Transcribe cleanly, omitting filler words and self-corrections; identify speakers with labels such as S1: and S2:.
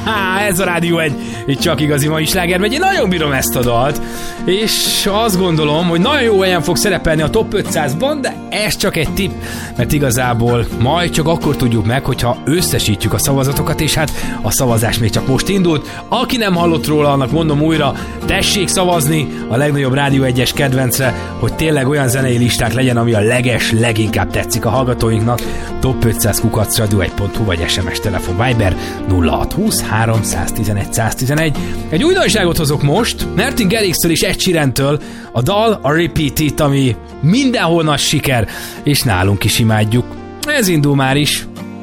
S1: Ez a Rádió egy csak igazi mai sláger megy. Én nagyon bírom ezt a dalt, és azt gondolom, hogy nagyon jó helyen fog szerepelni a Top 500-ban, de ez csak egy tipp, mert igazából majd csak akkor tudjuk meg, hogyha összesítjük a szavazatokat, és hát a szavazás még csak most indult. Aki nem hallott róla, annak mondom újra, tessék szavazni a legnagyobb Rádió 1-es kedvencre, hogy tényleg olyan zenei listák legyen, ami a leginkább tetszik a hallgatóinknak. Top 500 @radio1.hu vagy SMS telefon Viber 0620 311 111. Egy újdonságot hozok most, Martin Garrix-től és Ed Sheeran-től, a dal a Repeat It, ami mindenhol nagy siker, és nálunk is imádjuk. Ez indul már is.